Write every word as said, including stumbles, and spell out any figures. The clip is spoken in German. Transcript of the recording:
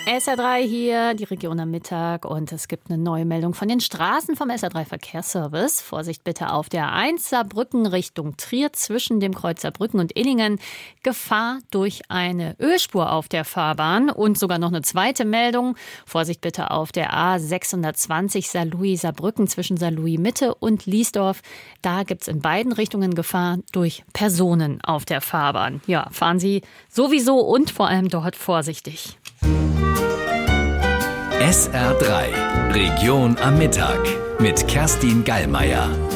S R drei hier, die Region am Mittag, und es gibt eine neue Meldung von den Straßen vom S R drei Verkehrsservice. Vorsicht bitte auf der A eins Saarbrücken Richtung Trier zwischen dem Kreuz Saarbrücken und Illingen. Gefahr durch eine Ölspur auf der Fahrbahn. Und sogar noch eine zweite Meldung. Vorsicht bitte auf der A sechshundertzwanzig Saarlouis Saarbrücken zwischen Saarlouis Mitte und Liesdorf. Da gibt es in beiden Richtungen Gefahr durch Personen auf der Fahrbahn. Ja, fahren Sie sowieso und vor allem dort vorsichtig. S R drei, Region am Mittag mit Kerstin Gallmeier.